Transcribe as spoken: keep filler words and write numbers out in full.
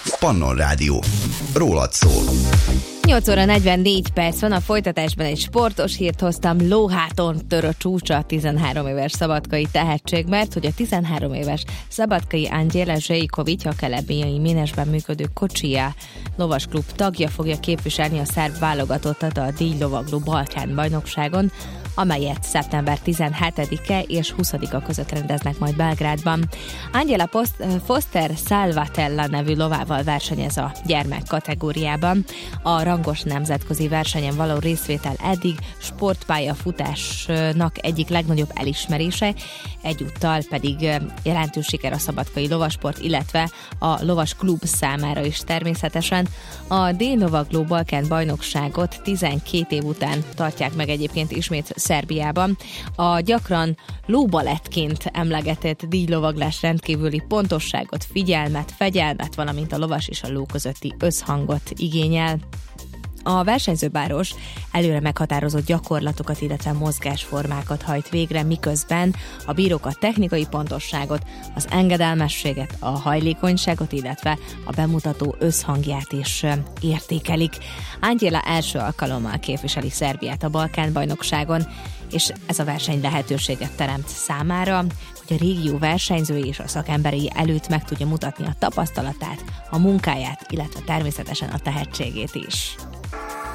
Pannon Rádió. Rólad szól. nyolc óra negyvennégy perc van, a folytatásban egy sportos hírt hoztam. Lóháton tör a csúcsa a tizenhárom éves szabadkai tehetség, mert hogy a tizenhárom éves szabadkai Angyela Zsejkovics, a kelebbiai Ménesben működő Kocsija lovasklub tagja fogja képviselni a szerb válogatottat a díjlovagló Balkán bajnokságon, amelyet szeptember tizenhetedike és huszadika között rendeznek majd Belgrádban. Angela Foster Salvatella nevű lovával versenyez a gyermek kategóriában. A rangos nemzetközi versenyen való részvétel eddig sportpályafutásnak egyik legnagyobb elismerése, egyúttal pedig jelentős siker a szabadkai lovasport, illetve a lovas klub számára is természetesen. A Dél-Lovagló Balkán bajnokságot tizenkét év után tartják meg egyébként ismét Szerbiában. A gyakran lóbalettként emlegetett díjlovaglás rendkívüli pontosságot, figyelmet, fegyelmet, valamint a lovas és a ló közötti összhangot igényel. A versenyzőbáros előre meghatározott gyakorlatokat, illetve mozgásformákat hajt végre, miközben a bírók a technikai pontosságot, az engedelmességet, a hajlékonyságot, illetve a bemutató összhangját is értékelik. Angela első alkalommal képviseli Szerbiát a Balkán-bajnokságon, és ez a verseny lehetőséget teremt számára, hogy a régió versenyzői és a szakemberei előtt meg tudja mutatni a tapasztalatát, a munkáját, illetve természetesen a tehetségét is.